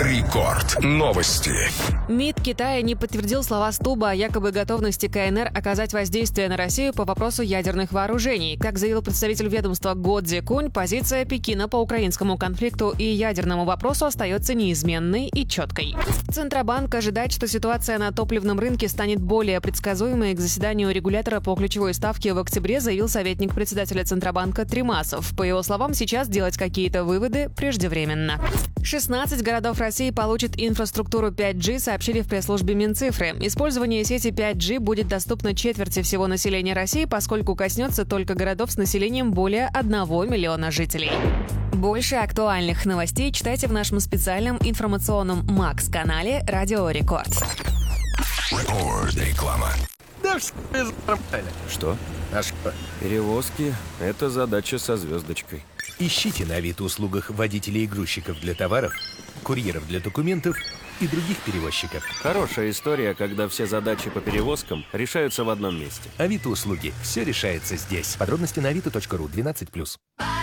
Рекорд. Новости. МИД Китая не подтвердил слова Стуба о якобы готовности КНР оказать воздействие на Россию по вопросу ядерных вооружений. Как заявил представитель ведомства Го Цзекунь, позиция Пекина по украинскому конфликту и ядерному вопросу остается неизменной и четкой. Центробанк ожидает, что ситуация на топливном рынке станет более предсказуемой. К заседанию регулятора по ключевой ставке в октябре заявил советник председателя Центробанка Тремасов. По его словам, сейчас делать какие-то выводы преждевременно. 16 городов России получат инфраструктуру 5G, сообщили в пресс-службе Минцифры. Использование сети 5G будет доступно четверти всего населения России, поскольку коснется только городов с населением более 1 миллиона жителей. Больше актуальных новостей читайте в нашем специальном информационном МАКС-канале «Радио Рекорд». Реклама. Да все нормально. Что? А что? Перевозки – это задача со звездочкой. Ищите на Авито-услугах водителей и грузчиков для товаров, курьеров для документов и других перевозчиков. Хорошая история, когда все задачи по перевозкам решаются в одном месте. Авито-услуги. Все решается здесь. Подробности на avito.ru 12+.